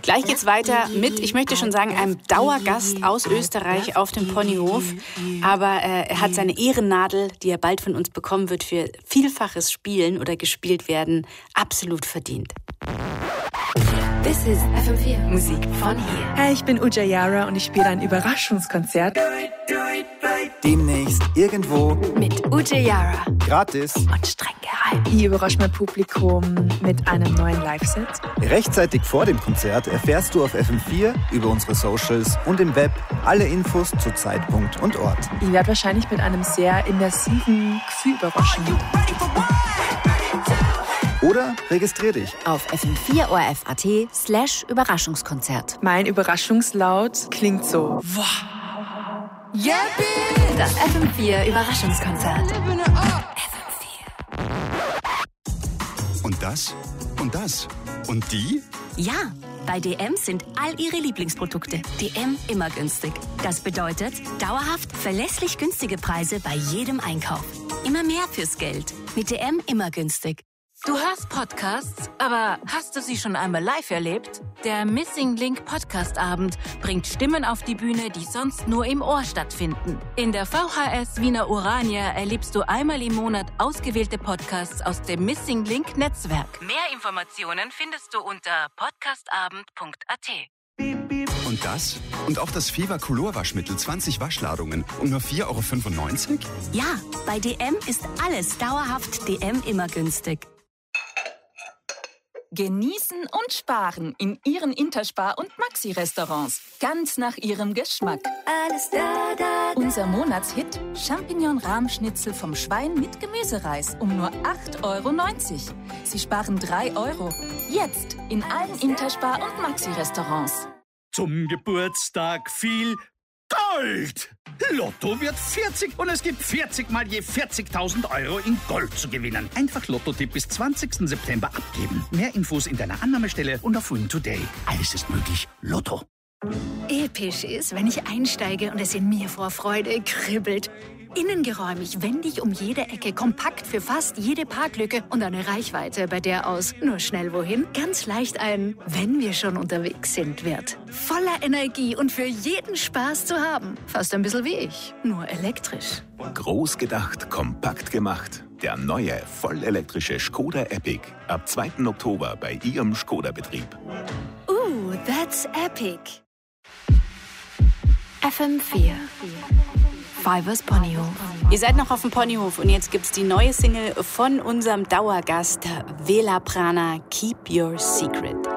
Gleich geht's weiter mit, ich möchte schon sagen, einem Dauergast aus Österreich auf dem Ponyhof. Aber er hat seine Ehrennadel, die er bald von uns bekommen wird, für vielfaches Spielen oder gespielt werden, absolut verdient. This is FM4 Musik von hier. Hey, ich bin Uja Yara und ich spiele ein Überraschungskonzert. Demnächst irgendwo Mit Uja Yara. gratis. Und streng geheim. Ich überrasche mein Publikum mit einem neuen Live-Set. Rechtzeitig vor dem Konzert erfährst du auf FM4 über unsere Socials und im Web alle Infos zu Zeitpunkt und Ort. Ich werde wahrscheinlich mit einem sehr immersiven Gefühl überraschen. Oder registrier dich. Auf fm4orf.at/Überraschungskonzert. Mein Überraschungslaut klingt so. Das FM4 Überraschungskonzert. FM4. Und das? Und das? Und die? Ja, bei DM sind all Ihre Lieblingsprodukte. DM immer günstig. Das bedeutet dauerhaft verlässlich günstige Preise bei jedem Einkauf. Immer mehr fürs Geld. Mit DM immer günstig. Du hörst Podcasts, aber hast du sie schon einmal live erlebt? Der Missing Link Podcast Abend bringt Stimmen auf die Bühne, die sonst nur im Ohr stattfinden. In der VHS Wiener Urania erlebst du einmal im Monat ausgewählte Podcasts aus dem Missing Link Netzwerk. Mehr Informationen findest du unter podcastabend.at. Und das? Und auch das Fever Color Waschmittel 20 Waschladungen um nur 4,95 €? Ja, bei DM ist alles dauerhaft DM immer günstig. Genießen und sparen in Ihren Interspar- und Maxi-Restaurants. Ganz nach Ihrem Geschmack. Alles da. Unser Monatshit Champignon-Rahmschnitzel vom Schwein mit Gemüsereis um nur 8,90 €. Sie sparen 3 €. Jetzt in allen Interspar- und Maxi-Restaurants. Zum Geburtstag viel Gold! Lotto wird 40 und es gibt 40 mal je 40.000 € in Gold zu gewinnen. Einfach Lotto-Tipp bis 20. September abgeben. Mehr Infos in deiner Annahmestelle und auf Win Today. Alles ist möglich. Lotto. Episch ist, wenn ich einsteige und es in mir vor Freude kribbelt. Innengeräumig, wendig um jede Ecke, kompakt für fast jede Parklücke und eine Reichweite, bei der aus nur schnell wohin ganz leicht ein "Wenn wir schon unterwegs sind" wird. Voller Energie und für jeden Spaß zu haben. Fast ein bisschen wie ich, nur elektrisch. Groß gedacht, kompakt gemacht. Der neue, vollelektrische Skoda Epic. Ab 2. Oktober bei Ihrem Skoda-Betrieb. That's epic. FM4 Fivers Ponyhof. Ihr seid noch auf dem Ponyhof und jetzt gibt's die neue Single von unserem Dauergast Vela Prana, Keep Your Secret.